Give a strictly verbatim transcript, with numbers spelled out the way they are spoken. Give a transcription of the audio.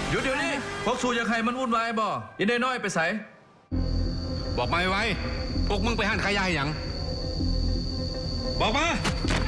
หยุดเดี๋ยวนี้พวกสูอยากให้มันวุ่นวายบ่ยันได้น้อยไปใส่บอกมาไว้พวกมึงไปหันขายยาอย่างบอกมา